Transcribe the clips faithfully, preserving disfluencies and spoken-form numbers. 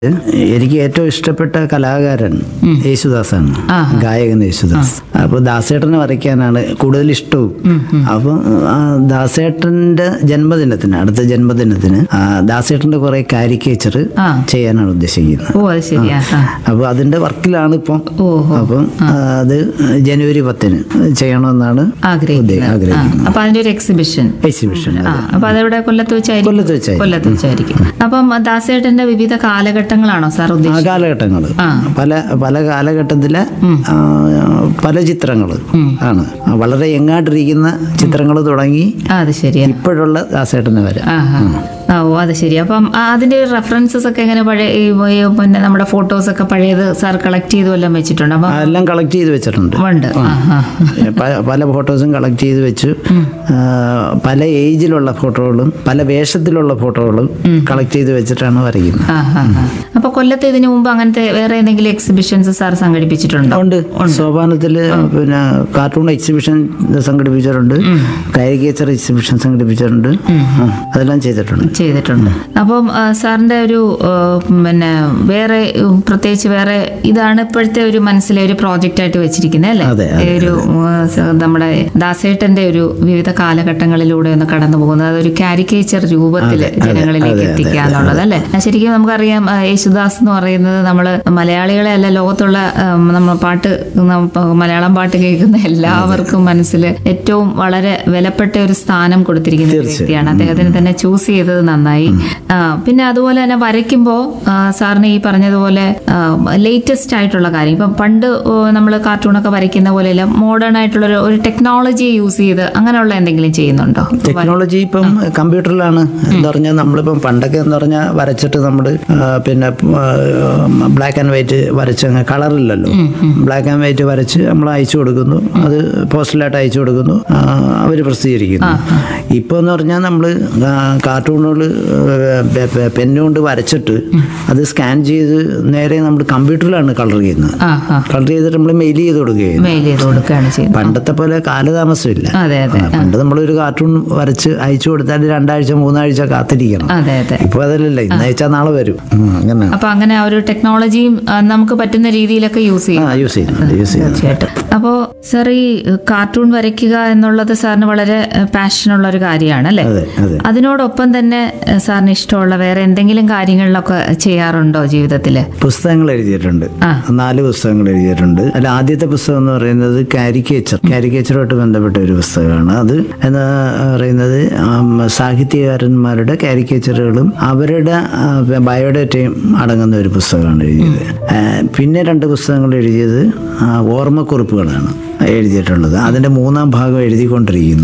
എനിക്ക് ഏറ്റവും ഇഷ്ടപ്പെട്ട കലാകാരൻ യേശുദാസാണ്, ഗായകൻ യേശുദാസ്. അപ്പോൾ ദാസേട്ടനെ വരയ്ക്കാനാണ് കൂടുതൽ ഇഷ്ടവും. അപ്പം ദാസേട്ടന്റെ ജന്മദിനത്തിന് അടുത്ത ജന്മദിനത്തിന് ദാസേട്ടന്റെ കുറെ കാരിക്കേച്ചർ ചെയ്യാനാണ് ഉദ്ദേശിക്കുന്നത്. അപ്പോൾ അതിന്റെ വർക്കിലാണ് ഇപ്പം. അപ്പം അത് ജനുവരി പത്തിന് ചെയ്യണമെന്നാണ് ആഗ്രഹിക്കുന്നത്. അപ്പൊ അതിന്റെ ഒരു എക്സിബിഷൻ എക്സിബിഷൻ അപ്പൊ അതെവിടെ കൊല്ലത്ത് വെച്ചായിരിക്കും? കൊല്ലത്ത് വെച്ചായിരിക്കും. കൊല്ലത്ത് വെച്ചായിരിക്കും. അപ്പം ദാസേട്ടന്റെ വിവിധ കാലഘട്ടങ്ങളാണോ സാർ ഉദ്ദേശിച്ചത്? കാലഘട്ടങ്ങൾ പല പല കാലഘട്ടത്തിലെ പല ചിത്രങ്ങൾ ആണ്. വളരെ യങ്ങായിട്ടിരിക്കുന്ന ചിത്രങ്ങൾ തുടങ്ങി അത് ശരിയാ ഇപ്പോഴുള്ള ദാസേട്ടന് വരെ. ഓ അത് ശരി. അപ്പം അതിന്റെ റെഫറൻസസ് ഒക്കെ എങ്ങനെ പഴയ പിന്നെ നമ്മുടെ ഫോട്ടോസ് ഒക്കെ പഴയത് സാർ കളക്ട് ചെയ്ത് വല്ലതും വെച്ചിട്ടുണ്ട്? അപ്പൊ എല്ലാം കളക്ട് ചെയ്ത് വെച്ചിട്ടുണ്ട്. ഉണ്ട് പല ഫോട്ടോസും കളക്ട് ചെയ്ത് വെച്ചു. പല ഏജിലുള്ള ഫോട്ടോകളും പല വേഷത്തിലുള്ള ഫോട്ടോകളും കളക്ട് ചെയ്ത് വെച്ചിട്ടാണ് വരയ്ക്കുന്നത്. അപ്പൊ കൊല്ലത്ത് ഇതിനു മുമ്പ് അങ്ങനത്തെ വേറെ എന്തെങ്കിലും എക്സിബിഷൻസ് സാർ സംഘടിപ്പിച്ചിട്ടുണ്ടോ? ഉണ്ട്. സോപാനത്തില് പിന്നെ കാർട്ടൂൺ എക്സിബിഷൻ സംഘടിപ്പിച്ചിട്ടുണ്ട്, കാരിക്കേച്ചർ എക്സിബിഷൻ സംഘടിപ്പിച്ചിട്ടുണ്ട്. അതെല്ലാം ചെയ്തിട്ടുണ്ട് ചെയ്തിട്ടുണ്ട് അപ്പം സാറിന്റെ ഒരു പിന്നെ വേറെ പ്രത്യേകിച്ച് വേറെ ഇതാണ് ഇപ്പോഴത്തെ ഒരു മനസ്സിലെ ഒരു പ്രോജക്റ്റ് ആയിട്ട് വെച്ചിരിക്കുന്നത് അല്ലേ? ഒരു നമ്മുടെ ദാസേട്ടന്റെ ഒരു വിവിധ കാലഘട്ടങ്ങളിലൂടെ ഒന്ന് കടന്നു പോകുന്നത്, അതൊരു കാരിക്കേച്ചർ രൂപത്തിൽ ജനങ്ങളിലേക്ക് എത്തിക്കുക എന്നുള്ളത് അല്ലേ? ശരിക്കും നമുക്കറിയാം യേശുദാസ് എന്ന് പറയുന്നത് നമ്മള് മലയാളികളെ അല്ല, ലോകത്തുള്ള നമ്മൾ പാട്ട് മലയാളം പാട്ട് കേൾക്കുന്ന എല്ലാവർക്കും മനസ്സിൽ ഏറ്റവും വളരെ വിലപ്പെട്ട ഒരു സ്ഥാനം കൊടുത്തിരിക്കുന്ന ഒരു വ്യക്തിയാണ്. അദ്ദേഹത്തിന് തന്നെ ചൂസ് ചെയ്തത് നന്നായി. പിന്നെ അതുപോലെ തന്നെ വരയ്ക്കുമ്പോൾ സാറിന് ഈ പറഞ്ഞതുപോലെ ലേറ്റസ്റ്റ് ആയിട്ടുള്ള കാര്യം, ഇപ്പം പണ്ട് നമ്മൾ കാർട്ടൂണൊക്കെ വരയ്ക്കുന്ന പോലെയല്ല, മോഡേൺ ആയിട്ടുള്ള ഒരു ടെക്നോളജി യൂസ് ചെയ്ത് അങ്ങനെയുള്ള എന്തെങ്കിലും ചെയ്യുന്നുണ്ടോ? ടെക്നോളജി ഇപ്പം കമ്പ്യൂട്ടറിലാണ് എന്ന് പറഞ്ഞാൽ നമ്മളിപ്പം പണ്ടൊക്കെ എന്ന് പറഞ്ഞാൽ വരച്ചിട്ട് നമ്മൾ പിന്നെ ബ്ലാക്ക് ആൻഡ് വൈറ്റ് വരച്ച് അങ്ങനെ കളറില്ലല്ലോ, ബ്ലാക്ക് ആൻഡ് വൈറ്റ് വരച്ച് നമ്മൾ അയച്ചു കൊടുക്കുന്നു, അത് പോസ്റ്റലായിട്ട് അയച്ചു കൊടുക്കുന്നു, അവർ പ്രസിദ്ധീകരിക്കുന്നു. ഇപ്പോൾ എന്ന് പറഞ്ഞാൽ നമ്മൾ കാർട്ടൂണുകൾ പെന്നുകൊണ്ട് വരച്ചിട്ട് അത് സ്കാൻ ചെയ്ത് നേരെ നമ്മൾ കമ്പ്യൂട്ടറിലാണ് കളർ ചെയ്യുന്നത്. കളർ ചെയ്തിട്ട് നമ്മൾ മെയിൽ ചെയ്ത് കൊടുക്കുകയാണ്. പണ്ടത്തെ പോലെ കാലതാമസമില്ല. പണ്ട് നമ്മളൊരു കാർട്ടൂൺ വരച്ച് അയച്ചു കൊടുത്താൽ രണ്ടാഴ്ച മൂന്നാഴ്ച കാത്തിരിക്കണം. ഇപ്പൊ അതല്ലല്ലോ, ഇന്ന് അയച്ചാൽ നാളെ വരും. അങ്ങനെ അപ്പൊ അങ്ങനെ ഒരു ടെക്നോളജിയും നമുക്ക് പറ്റുന്ന രീതിയിലൊക്കെ യൂസ് ചെയ്യും. യൂസ് ചെയ്യുന്നുണ്ട് യൂസ് ചെയ്യുന്നുണ്ട് അപ്പോൾ സാർ ഈ കാർട്ടൂൺ വരയ്ക്കുക എന്നുള്ളത് സാറിന് വളരെ പാഷനുള്ള ഒരു കാര്യമാണ് അല്ലേ? അതിനോടൊപ്പം തന്നെ സാറിന് ഇഷ്ടമുള്ള വേറെ എന്തെങ്കിലും കാര്യങ്ങളിലൊക്കെ ചെയ്യാറുണ്ടോ ജീവിതത്തില്? പുസ്തകങ്ങൾ എഴുതിയിട്ടുണ്ട്, നാല് പുസ്തകങ്ങൾ എഴുതിയിട്ടുണ്ട്. അതിൽ ആദ്യത്തെ പുസ്തകം എന്ന് പറയുന്നത് കാരിക്കേച്ചർ കാരിക്കേച്ചറുമായിട്ട് ബന്ധപ്പെട്ട ഒരു പുസ്തകമാണ്. അത് എന്ന് പറയുന്നത് സാഹിത്യകാരന്മാരുടെ കാരിക്കേച്ചറുകളും അവരുടെ ബയോഡേറ്റയും അടങ്ങുന്ന ഒരു പുസ്തകമാണ് എഴുതിയത്. പിന്നെ രണ്ട് പുസ്തകങ്ങൾ എഴുതിയത് ഓർമ്മക്കുറിപ്പുകളാണ് എഴുതിയിട്ടുള്ളത്. അതിന്റെ മൂന്നാം ഭാഗം എഴുതിക്കൊണ്ടിരിക്കുന്നു.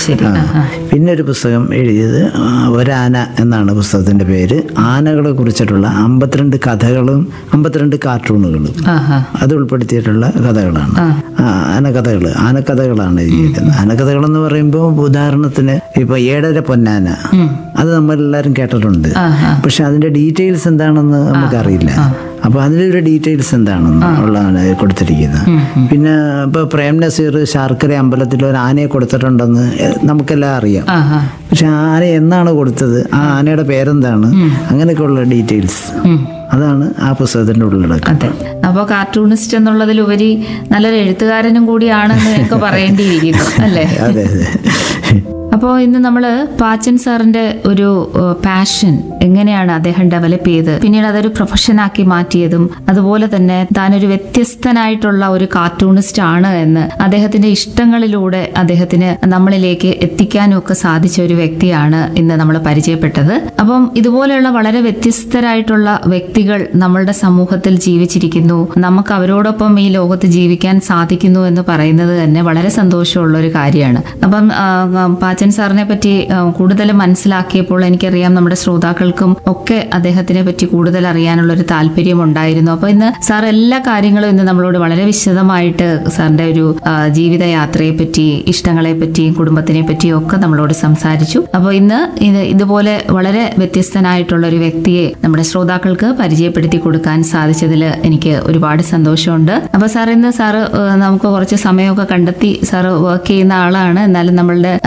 പിന്നെ ഒരു പുസ്തകം എഴുതിയത് ഒരാന എന്നാണ് പുസ്തകത്തിന്റെ പേര്. ആനകളെ കുറിച്ചിട്ടുള്ള അമ്പത്തിരണ്ട് കഥകളും അമ്പത്തിരണ്ട് കാർട്ടൂണുകളും അത് ഉൾപ്പെടുത്തിയിട്ടുള്ള കഥകളാണ്. ആനക്കഥകൾ ആനക്കഥകളാണ് എഴുതിയിരിക്കുന്നത്. ആനക്കഥകൾ എന്ന് പറയുമ്പോൾ ഉദാഹരണത്തിന് ഇപ്പൊ ഏഴര പൊന്നാന, അത് നമ്മളെല്ലാവരും കേട്ടിട്ടുണ്ട്. പക്ഷെ അതിന്റെ ഡീറ്റെയിൽസ് എന്താണെന്ന് നമുക്കറിയില്ല. അപ്പൊ അതിലൊരു ഡീറ്റെയിൽസ് എന്താണെന്ന് ഉള്ളതാണ് കൊടുത്തിരിക്കുന്നത്. പിന്നെ ഇപ്പൊ പ്രേം നസീർ ശാർക്കര അമ്പലത്തിൽ ഒരു ആനയെ കൊടുത്തിട്ടുണ്ടെന്ന് നമുക്കെല്ലാം അറിയാം. പക്ഷെ ആന എന്നാണ് കൊടുത്തത്, ആ ആനയുടെ പേരെന്താണ്, അങ്ങനെയൊക്കെയുള്ള ഡീറ്റെയിൽസ് അതാണ് ആ പുസ്തകത്തിന്റെ ഉള്ളടക്കം. അതെ. അപ്പൊ കാർട്ടൂണിസ്റ്റ് എന്നുള്ളതിലുപരി നല്ലൊരു എഴുത്തുകാരനും കൂടിയാണെന്ന് എനിക്ക് പറയേണ്ടിയിരിക്കുന്നു അല്ലേ? അതെ അതെ. അപ്പോൾ ഇന്ന് നമ്മൾ പാച്ചൻ സാറിന്റെ ഒരു പാഷൻ എങ്ങനെയാണ് അദ്ദേഹം ഡെവലപ്പ് ചെയ്ത് പിന്നീട് അതൊരു പ്രൊഫഷനാക്കി മാറ്റിയതും, അതുപോലെ തന്നെ താനൊരു വ്യത്യസ്തനായിട്ടുള്ള ഒരു കാർട്ടൂണിസ്റ്റ് ആണ് എന്ന് അദ്ദേഹത്തിന്റെ ഇഷ്ടങ്ങളിലൂടെ അദ്ദേഹത്തിന് നമ്മളിലേക്ക് എത്തിക്കാനും ഒക്കെ സാധിച്ച ഒരു വ്യക്തിയാണ് ഇന്ന് നമ്മൾ പരിചയപ്പെട്ടത്. അപ്പം ഇതുപോലെയുള്ള വളരെ വ്യത്യസ്തരായിട്ടുള്ള വ്യക്തികൾ നമ്മളുടെ സമൂഹത്തിൽ ജീവിച്ചിരിക്കുന്നു, നമുക്ക് അവരോടൊപ്പം ഈ ലോകത്ത് ജീവിക്കാൻ സാധിക്കുന്നു എന്ന് പറയുന്നത് തന്നെ വളരെ സന്തോഷമുള്ള ഒരു കാര്യമാണ്. അപ്പം പാച്ചൻ സാറിനെ പറ്റി കൂടുതൽ മനസ്സിലാക്കിയപ്പോൾ എനിക്കറിയാം നമ്മുടെ ശ്രോതാക്കൾക്കും ഒക്കെ അദ്ദേഹത്തിനെ പറ്റി കൂടുതൽ അറിയാനുള്ള ഒരു താല്പര്യം ഉണ്ടായിരുന്നു. അപ്പൊ ഇന്ന് സാർ എല്ലാ കാര്യങ്ങളും ഇന്ന് നമ്മളോട് വളരെ വിശദമായിട്ട് സാറിന്റെ ഒരു ജീവിതയാത്രയെ പറ്റി, ഇഷ്ടങ്ങളെ പറ്റിയും കുടുംബത്തിനെ പറ്റിയും ഒക്കെ നമ്മളോട് സംസാരിച്ചു. അപ്പോൾ ഇന്ന് ഇത് ഇതുപോലെ വളരെ വ്യത്യസ്തനായിട്ടുള്ള ഒരു വ്യക്തിയെ നമ്മുടെ ശ്രോതാക്കൾക്ക് പരിചയപ്പെടുത്തി കൊടുക്കാൻ സാധിച്ചതിൽ എനിക്ക് ഒരുപാട് സന്തോഷമുണ്ട്. അപ്പൊ സാർ ഇന്ന് സാറ് നമുക്ക് കുറച്ച് സമയമൊക്കെ കണ്ടെത്തി സാറ് വർക്ക് ചെയ്യുന്ന ആളാണ്, എന്നാലും നമ്മളുടെ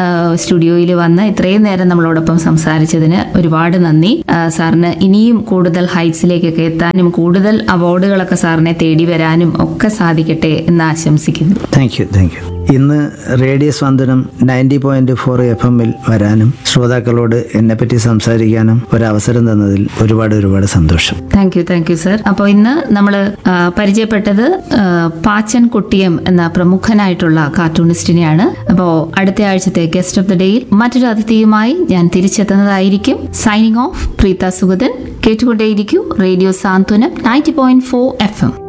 സ്റ്റുഡിയോയിൽ വന്ന് ഇത്രയും നേരം നമ്മളോടൊപ്പം സംസാരിച്ചതിന് ഒരുപാട് നന്ദി. ആ, സാറിന് ഇനിയും കൂടുതൽ ഹൈറ്റ്സിലേക്കൊക്കെ എത്താനും കൂടുതൽ അവാർഡുകളൊക്കെ സാറിനെ തേടി വരാനും ഒക്കെ സാധിക്കട്ടെ എന്ന് ആശംസിക്കുന്നു. Thank you thank you. ഇന്ന് റേഡിയോ സ്വാന്തനം നയൻറ്റി പോയിന്റ് ഫോർ എഫ് എമ്മിൽ വരാനും ശ്രോതാക്കളോട് എന്നെപ്പറ്റി സംസാരിക്കാനും ഒരവസരം തന്നതിൽ ഒരുപാട് ഒരുപാട് സന്തോഷം. Thank you thank you sir. അപ്പോൾ ഇന്ന് നമ്മൾ പരിചയപ്പെട്ടത് ആ, പാച്ചൻ കുട്ടിയം എന്ന പ്രമുഖനായിട്ടുള്ള കാർട്ടൂണിസ്റ്റിനെയാണ്. അപ്പോൾ അടുത്ത ആഴ്ചത്തെ ഗസ്റ്റ് ഓഫ് ദി ഡേയിൽ മറ്റൊരു അതിഥിയുമായി ഞാൻ തിരിച്ചെത്തുന്നതായിരിക്കും. Signing off, Preetha Sugathan. കേട്ടുകൊണ്ടേയിരിക്കൂ റേഡിയോ സാന്ത്വനം ninety point four F M.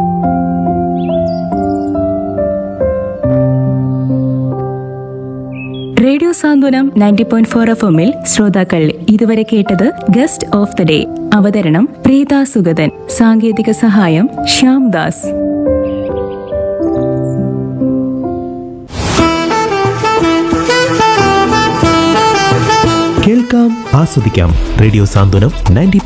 Radio സാന്ത്വനം നയൻറ്റി പോയിന്റ് ഫോർ എഫ് എമ്മിൽ ശ്രോതാക്കൾ ഇതുവരെ കേട്ടത് ഗസ്റ്റ് ഓഫ് ദി ഡേ. അവതരണം പ്രീത സുഗതൻ. സാങ്കേതിക സഹായം ശ്യാം ദാസ്. കേൾക്കാം, ആസ്വദിക്കാം. റേഡിയോ സാന്ത്വനം നയൻറ്റി